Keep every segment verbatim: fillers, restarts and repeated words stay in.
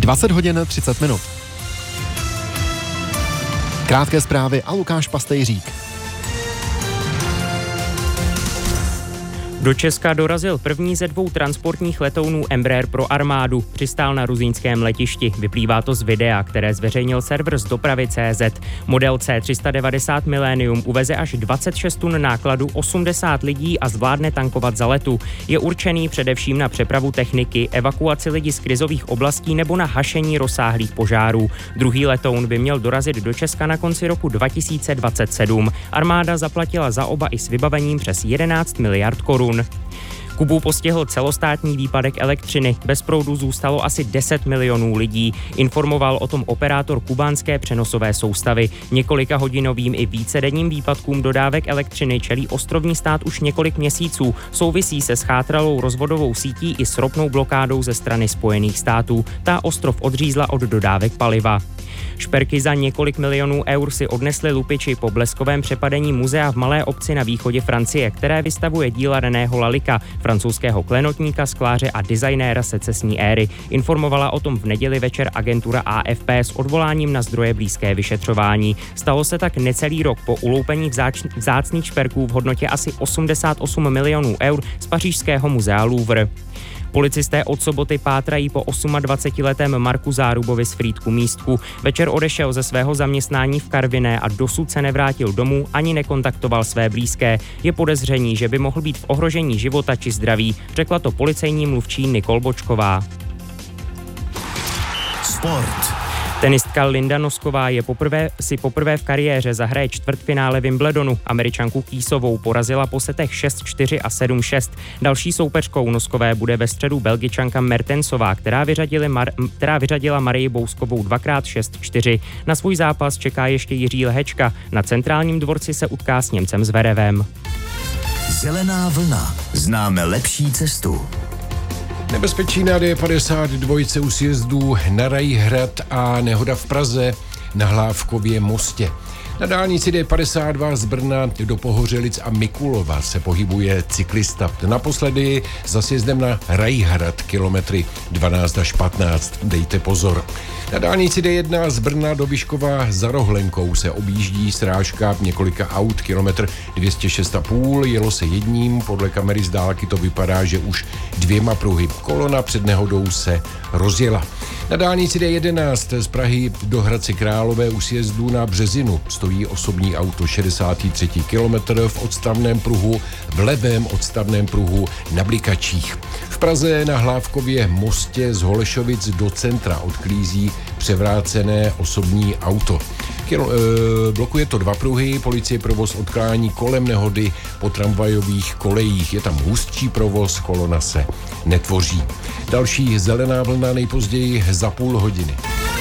dvacet hodin třicet minut. Krátké zprávy a Lukáš Pastejřík. Do Česka dorazil první ze dvou transportních letounů Embraer pro armádu. Přistál na ruzyňském letišti. Vyplývá to z videa, které zveřejnil server z dopravy tečka cé zet. Model C tři sta devadesát Millennium uveze až dvacet šest tun nákladu, osmdesát lidí a zvládne tankovat za letu. Je určený především na přepravu techniky, evakuaci lidí z krizových oblastí nebo na hašení rozsáhlých požárů. Druhý letoun by měl dorazit do Česka na konci roku dva tisíce dvacet sedm. Armáda zaplatila za oba i s vybavením přes jedenáct miliard korun. Kubu postihl celostátní výpadek elektřiny. Bez proudu zůstalo asi deset milionů lidí. Informoval o tom operátor kubánské přenosové soustavy. Několika hodinovým i vícedenním výpadkům dodávek elektřiny čelí ostrovní stát už několik měsíců. Souvisí se schátralou rozvodovou sítí i s ropnou blokádou ze strany Spojených států. Ta ostrov odřízla od dodávek paliva. Šperky za několik milionů eur si odnesli lupiči po bleskovém přepadení muzea v malé obci na východě Francie, které vystavuje díla Reného Lalika, francouzského klenotníka, skláře a designéra secesní éry. Informovala o tom v neděli večer agentura A F P s odvoláním na zdroje blízké vyšetřování. Stalo se tak necelý rok po uloupení vzáč, vzácných šperků v hodnotě asi osmdesát osm milionů eur z pařížského muzea Louvre. Policisté od soboty pátrají po dvacetiosmiletém Marku Zárubovi z Frýdku Místku. Večer odešel ze svého zaměstnání v Karviné a dosud se nevrátil domů ani nekontaktoval své blízké. Je podezření, že by mohl být v ohrožení života či zdraví, řekla to policejní mluvčí Nikol Bočková. Sport. Tenistka Linda Nosková je poprvé, si poprvé v kariéře zahraje čtvrtfinále Wimbledonu. Američanku Kýsovou porazila po setech šest čtyři a sedm šest. Další soupeřkou Noskové bude ve středu Belgičanka Mertensová, která, Mar- která vyřadila Marii Bouskovou dvakrát šest čtyři. Na svůj zápas čeká ještě Jiří Lhečka. Na centrálním dvorci se utká s Němcem Zverevem. Zelená vlna. Známe lepší cestu. Nebezpečí na D padesát dva u sjezdů na Rajhrad a nehoda v Praze na Hlávkově mostě. Na dálnici D padesát dva z Brna do Pohořelic a Mikulova se pohybuje cyklista. Naposledy za sjezdem na Rajhrad kilometry dvanáct až patnáct. Dejte pozor. Na dálnici D jedna z Brna do Vyškova za Rohlenkou se objíždí srážka několika aut, kilometr dvě stě šest a půl, jelo se jedním, podle kamery z dálky to vypadá, že už dvěma pruhy. Kolona před nehodou se rozjela. Na dálnici D jedenáct z Prahy do Hradce Králové u sjezdu na Březinu stojí osobní auto, šedesátý třetí kilometr v odstavném pruhu, v levém odstavném pruhu na Blikačích. V Praze na Hlávkově mostě z Holešovic do centra odklízí převrácené osobní auto. Kilo, e, blokuje to dva pruhy, policie provoz odklání kolem nehody po tramvajových kolejích. Je tam hustší provoz, kolona se netvoří. Další zelená vlna nejpozději za půl hodiny.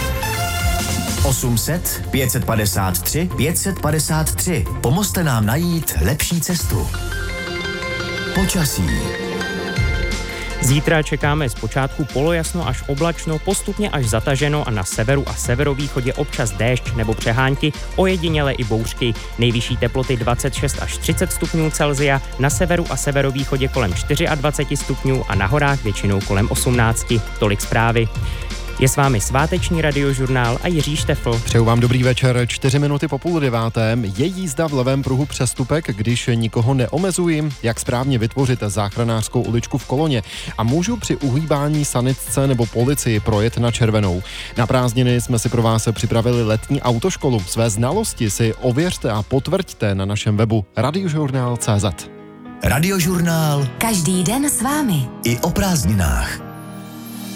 osm set pět set padesát tři pět set padesát tři. Pomozte nám najít lepší cestu. Počasí. Zítra čekáme zpočátku polojasno až oblačno, postupně až zataženo a na severu a severovýchodě občas déšť nebo přehánky, ojediněle i bouřky. Nejvyšší teploty dvacet šest až třicet stupňů Celsia, na severu a severovýchodě kolem dvacet čtyři stupňů a na horách většinou kolem osmnáct. Tolik zprávy. Je s vámi sváteční radiožurnál a Jiří Štefl. Přeju vám dobrý večer, čtyři minuty po půl devátém. Je jízda v levém pruhu přestupek, když nikoho neomezuji? Jak správně vytvořit záchranářskou uličku v koloně? A můžu při uhýbání sanitce nebo policii projet na červenou? Na prázdniny jsme si pro vás připravili letní autoškolu. Své znalosti si ověřte a potvrďte na našem webu radiožurnál tečka cé zet. Radiožurnál. Každý den s vámi. I o prázdninách.